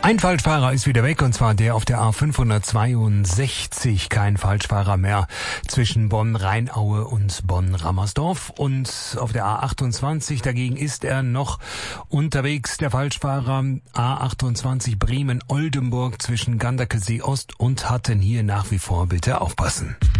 Ein Falschfahrer ist wieder weg, und zwar der auf der A562. Kein Falschfahrer mehr zwischen Bonn-Rheinaue und Bonn-Rammersdorf. Und auf der A28 dagegen ist er noch unterwegs, der Falschfahrer. A28 Bremen-Oldenburg zwischen Ganderkesee Ost und Hatten. Hier nach wie vor bitte aufpassen.